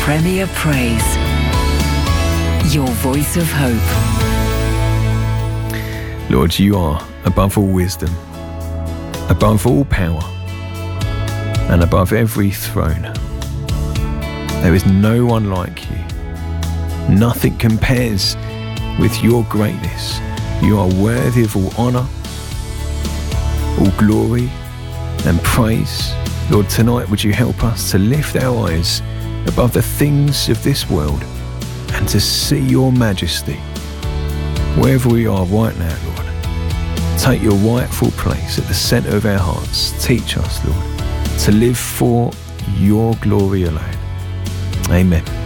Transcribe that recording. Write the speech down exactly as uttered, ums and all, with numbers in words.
Premier Praise. Your voice of hope. Lord, you are above all wisdom, above all power, and above every throne. There is no one like you. Nothing compares with your greatness. You are worthy of all honour, all glory and praise. Lord, tonight would you help us to lift our eyes above the things of this world and to see your majesty wherever we are right now, Lord. Take your rightful place at the centre of our hearts. Teach us, Lord, to live for your glory alone. Amen.